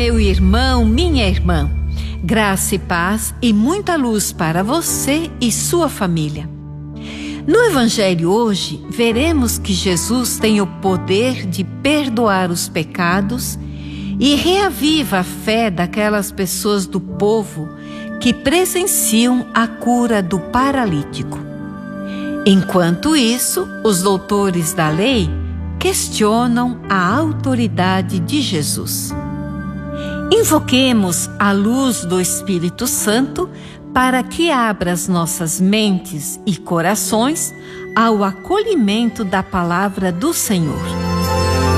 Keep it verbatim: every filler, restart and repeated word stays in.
meu irmão, minha irmã. Graça e paz e muita luz para você e sua família. No Evangelho hoje, veremos que Jesus tem o poder de perdoar os pecados e reaviva a fé daquelas pessoas do povo que presenciam a cura do paralítico. Enquanto isso, os doutores da lei questionam a autoridade de Jesus. Invoquemos a luz do Espírito Santo para que abra as nossas mentes e corações ao acolhimento da palavra do Senhor.